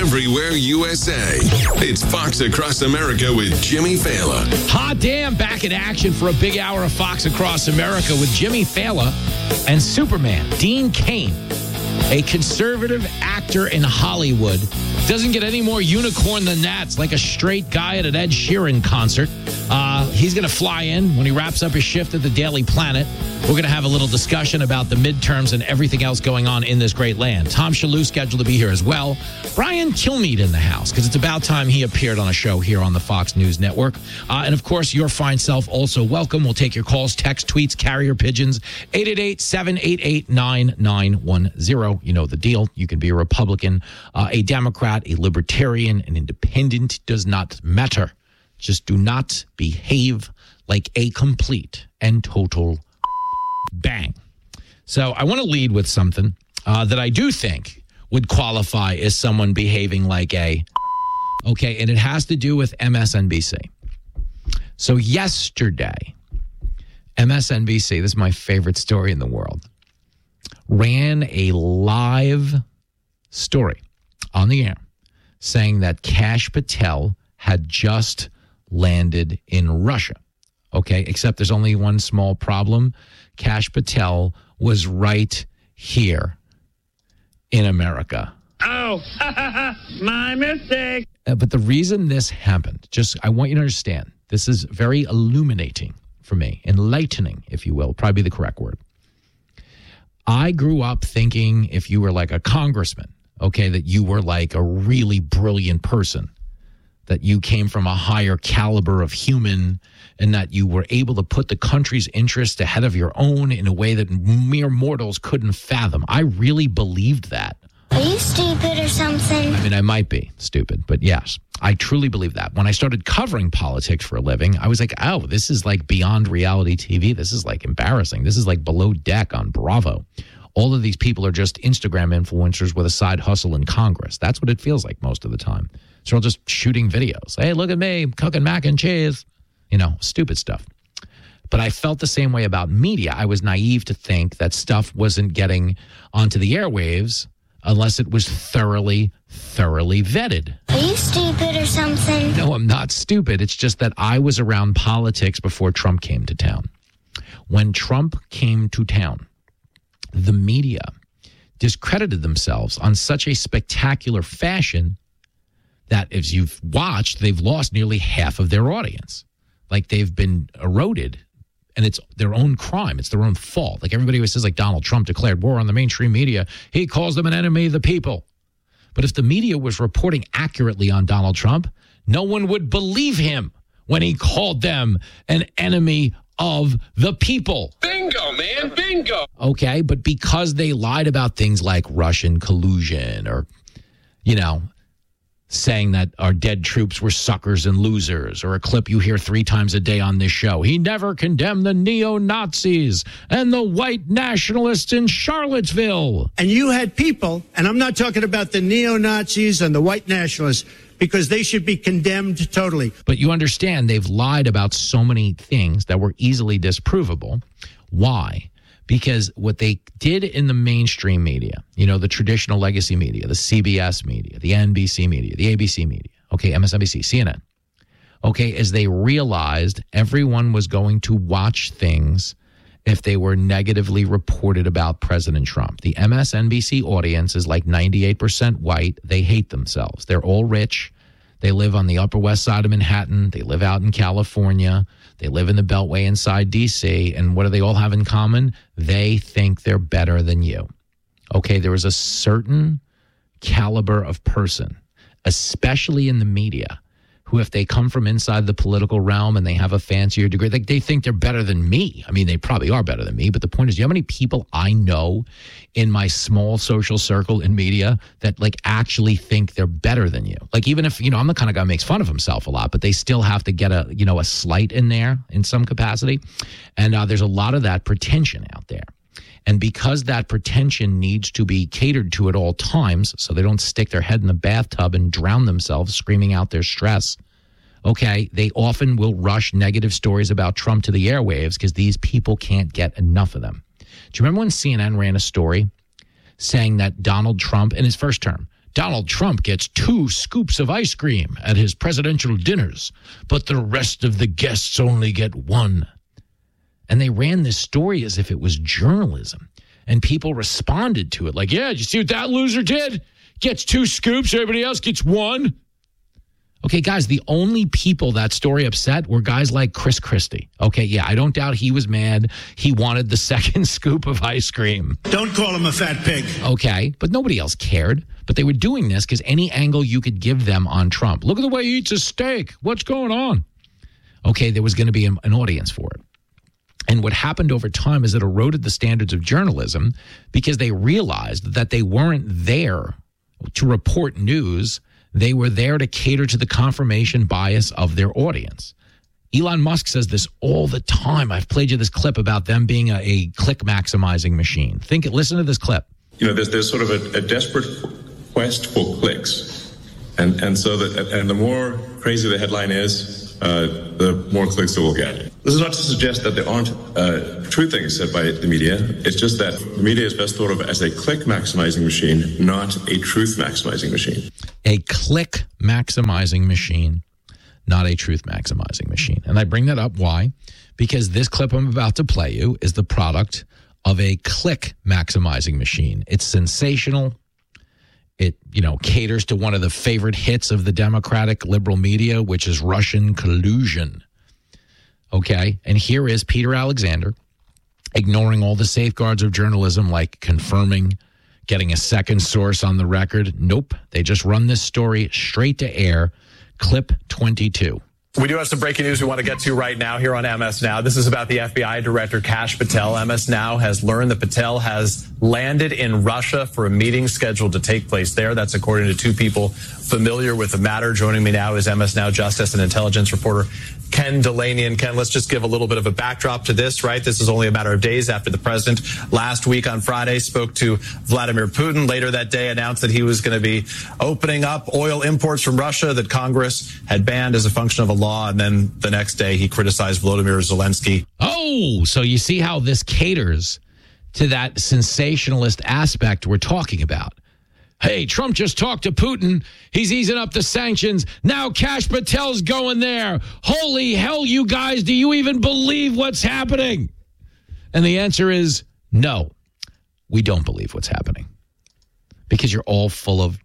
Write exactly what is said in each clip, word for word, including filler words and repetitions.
everywhere U S A. It's Fox Across America with Jimmy Fallon. Hot damn, back in action for a big hour of Fox Across America with Jimmy Fallon and Superman, Dean Cain, a conservative actor in Hollywood. Doesn't get any more unicorn than that. It's like a straight guy at an Ed Sheeran concert. Uh, he's going to fly in when he wraps up his shift at the Daily Planet. We're going to have a little discussion about the midterms and everything else going on in this great land. Tom Shalhoub scheduled to be here as well. Brian Kilmeade in the house, because it's about time he appeared on a show here on the Fox News Network. Uh, and, of course, your fine self also welcome. We'll take your calls, text, tweets, carrier pigeons, eight eight eight, seven eight eight, nine nine one zero. You know the deal. You can be a Republican, uh, a Democrat, a Libertarian, an Independent. Does not matter. Just do not behave like a complete and total bang. So I want to lead with something uh, that I do think would qualify as someone behaving like a, okay, and it has to do with M S N B C. So yesterday, M S N B C, this is my favorite story in the world, ran a live story on the air saying that Kash Patel had just landed in Russia. Okay, except there's only one small problem. Kash Patel was right here in America. Oh, my mistake. Uh, but the reason this happened, just I want you to understand, this is very illuminating for me, enlightening, if you will, probably the correct word. I grew up thinking if you were like a congressman, okay, that you were like a really brilliant person, that you came from a higher caliber of human, and that you were able to put the country's interests ahead of your own in a way that mere mortals couldn't fathom. I really believed that. Are you stupid or something? I mean, I might be stupid, but yes, I truly believe that. When I started covering politics for a living, I was like, oh, this is like beyond reality T V. This is like embarrassing. This is like below deck on Bravo. All of these people are just Instagram influencers with a side hustle in Congress. That's what it feels like most of the time. So they're all just shooting videos. Hey, look at me, I'm cooking mac and cheese. You know, stupid stuff. But I felt the same way about media. I was naive to think that stuff wasn't getting onto the airwaves unless it was thoroughly, thoroughly vetted. Are you stupid or something? No, I'm not stupid. It's just that I was around politics before Trump came to town. When Trump came to town, the media discredited themselves on such a spectacular fashion that, as you've watched, they've lost nearly half of their audience. Like they've been eroded, and it's their own crime. It's their own fault. Like everybody always says, like Donald Trump declared war on the mainstream media. He calls them an enemy of the people. But if the media was reporting accurately on Donald Trump, no one would believe him when he called them an enemy of the people. Bingo, man, bingo. Okay, but because they lied about things like Russian collusion or, you know, saying that our dead troops were suckers and losers, or a clip you hear three times a day on this show. He never condemned the neo-Nazis and the white nationalists in Charlottesville. And you had people, and I'm not talking about the neo-Nazis and the white nationalists, because they should be condemned totally. But you understand they've lied about so many things that were easily disprovable. Why? Because what they did in the mainstream media, you know, the traditional legacy media, the C B S media, the N B C media, the A B C media, okay, M S N B C, C N N, okay, as they realized everyone was going to watch things if they were negatively reported about President Trump. The M S N B C audience is like ninety-eight percent white. They hate themselves. They're all rich. They live on the Upper West Side of Manhattan. They live out in California. They live in the Beltway inside D C. And what do they all have in common? They think they're better than you. Okay, there is a certain caliber of person, especially in the media, who, if they come from inside the political realm and they have a fancier degree, like they think they're better than me. I mean, they probably are better than me, but the point is, you know how many people I know in my small social circle in media that like actually think they're better than you? Like, even if, you know, I'm the kind of guy who makes fun of himself a lot, but they still have to get a, you know, a slight in there in some capacity. And uh, there's a lot of that pretension out there. And because that pretension needs to be catered to at all times so they don't stick their head in the bathtub and drown themselves screaming out their stress, okay, they often will rush negative stories about Trump to the airwaves because these people can't get enough of them. Do you remember when C N N ran a story saying that Donald Trump, in his first term, Donald Trump gets two scoops of ice cream at his presidential dinners, but the rest of the guests only get one. And they ran this story as if it was journalism. And people responded to it like, yeah, did you see what that loser did? Gets two scoops, everybody else gets one. Okay, guys, the only people that story upset were guys like Chris Christie. Okay, yeah, I don't doubt he was mad. He wanted the second scoop of ice cream. Don't call him a fat pig. Okay, but nobody else cared. But they were doing this because any angle you could give them on Trump. Look at the way he eats his steak. What's going on? Okay, there was going to be an audience for it. And what happened over time is it eroded the standards of journalism because they realized that they weren't there to report news. They were there to cater to the confirmation bias of their audience. Elon Musk says this all the time. I've played you this clip about them being a, a click maximizing machine. Think, listen to this clip. You know, there's there's sort of a, a desperate quest for clicks, and and so that and the more crazy the headline is, uh, the more clicks it will get. This is not to suggest that there aren't uh, true things said by the media. It's just that the media is best thought of as a click maximizing machine, not a truth maximizing machine. A click maximizing machine, not a truth maximizing machine. And I bring that up. Why? Because this clip I'm about to play you is the product of a click maximizing machine. It's sensational. It, you know, caters to one of the favorite hits of the Democratic liberal media, which is Russian collusion. Okay. And here is Peter Alexander ignoring all the safeguards of journalism, like confirming, getting a second source on the record. Nope. They just run this story straight to air. Clip twenty-two. We do have some breaking news we want to get to right now here on M S Now. This is about the F B I Director Kash Patel. M S Now has learned that Patel has landed in Russia for a meeting scheduled to take place there. That's according to two people familiar with the matter. Joining me now is M S Now Justice and Intelligence reporter Ken Delaney. And Ken, let's just give a little bit of a backdrop to this, right? This is only a matter of days after the president last week on Friday spoke to Vladimir Putin. Later that day announced that he was going to be opening up oil imports from Russia that Congress had banned as a function of a law. And then the next day he criticized Volodymyr Zelensky. Oh, so you see how this caters to that sensationalist aspect we're talking about. Hey, Trump just talked to Putin. He's easing up the sanctions. Now Kash Patel's going there. Holy hell, you guys, do you even believe what's happening? And the answer is no, we don't believe what's happening because you're all full of.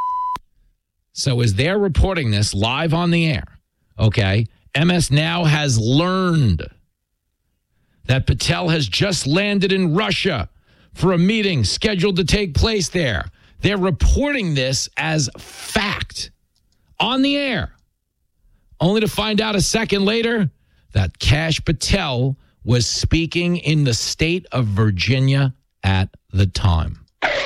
So as they're reporting this live on the air, okay, M S Now has learned that Patel has just landed in Russia for a meeting scheduled to take place there. They're reporting this as fact on the air, only to find out a second later that Kash Patel was speaking in the state of Virginia at the time.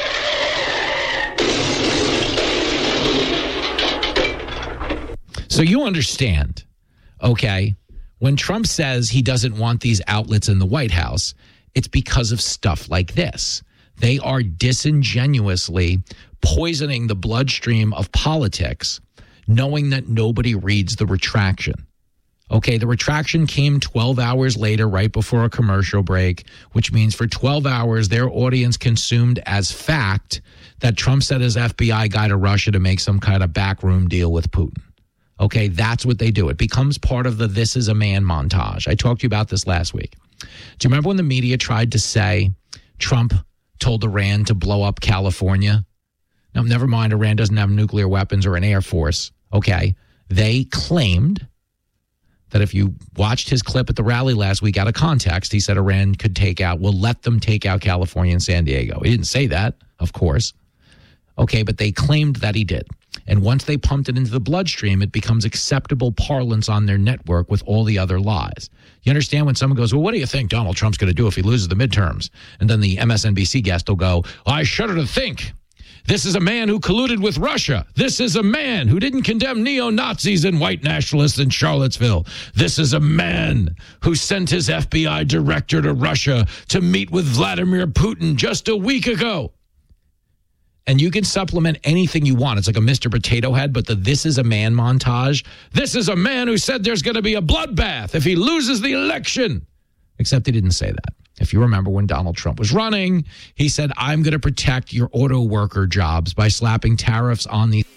So you understand, okay, when Trump says he doesn't want these outlets in the White House, it's because of stuff like this. They are disingenuously poisoning the bloodstream of politics, knowing that nobody reads the retraction. Okay, the retraction came twelve hours later, right before a commercial break, which means for twelve hours, their audience consumed as fact that Trump sent his F B I guy to Russia to make some kind of backroom deal with Putin. Okay, that's what they do. It becomes part of the This Is a Man montage. I talked to you about this last week. Do you remember when the media tried to say Trump told Iran to blow up California? Now, never mind, Iran doesn't have nuclear weapons or an air force. Okay. They claimed that if you watched his clip at the rally last week out of context, he said Iran could take out, will let them take out California and San Diego. He didn't say that, of course. Okay, but they claimed that he did. And once they pumped it into the bloodstream, it becomes acceptable parlance on their network with all the other lies. You understand when someone goes, well, what do you think Donald Trump's going to do if he loses the midterms? And then the M S N B C guest will go, I shudder to think. This is a man who colluded with Russia. This is a man who didn't condemn neo-Nazis and white nationalists in Charlottesville. This is a man who sent his F B I director to Russia to meet with Vladimir Putin just a week ago. And you can supplement anything you want. It's like a Mister Potato Head, but the This Is a Man montage. This is a man who said there's going to be a bloodbath if he loses the election. Except he didn't say that. If you remember when Donald Trump was running, he said, I'm going to protect your auto worker jobs by slapping tariffs on these